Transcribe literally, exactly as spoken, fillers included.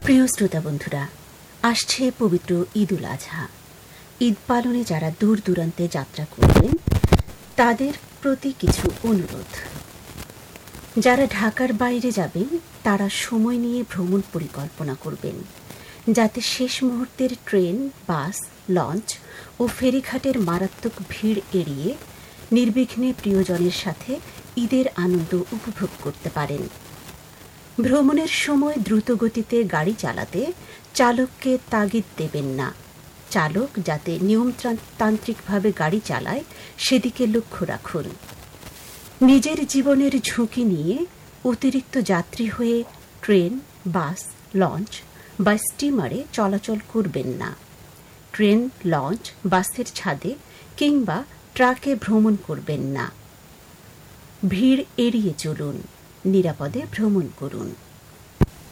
প্রিয় শ্রোতা বন্ধুরা, আসছে পবিত্র ঈদ উল আজহা। ঈদ পালনে যারা দূর দূরান্তে যাত্রা করবেন তাদের প্রতি কিছু অনুরোধ। যারা ঢাকার বাইরে যাবেন তারা সময় নিয়ে ভ্রমণ পরিকল্পনা করবেন, যাতে শেষ মুহূর্তের ট্রেন, বাস, লঞ্চ ও ফেরিঘাটের মারাত্মক ভিড় এড়িয়ে নির্বিঘ্নে প্রিয়জনের সাথে ঈদের আনন্দ উপভোগ করতে পারেন। ভ্রমণের সময় দ্রুতগতিতে গাড়ি চালাতে চালককে তাগিদ দেবেন না। চালক যাতে নিয়মতান্ত্রিকভাবে গাড়ি চালায় সেদিকে লক্ষ্য রাখুন। নিজের জীবনের ঝুঁকি নিয়ে অতিরিক্ত যাত্রী হয়ে ট্রেন, বাস, লঞ্চ বা স্টিমারে চলাচল করবেন না। ট্রেন, লঞ্চ, বাসের ছাদে কিংবা ট্রাকে ভ্রমণ করবেন না। ভিড় এড়িয়ে চলুন, নিরাপদে ভ্রমণ করুন।